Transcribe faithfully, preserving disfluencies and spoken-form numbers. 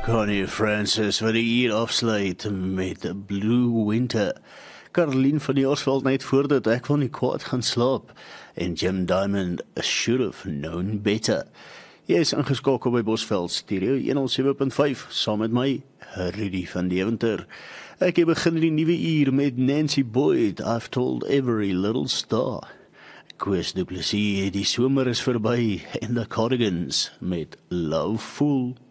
Connie Francis wat die hier afsluit met Blue Winter. Caroline van die Oosveld net voordat ek van die kwaad gaan slaap. En Jim Diamond should have known better. Jy is ingeskakel by Bosveld Stereo honderd sewe punt vyf, saam met my, Rudy van Deventer. Ek het begin die nuwe uur met Nancy Boyd, I've told every little star. Koos Du Plessis, die somer is verby, en The Cardigans met Love Fool.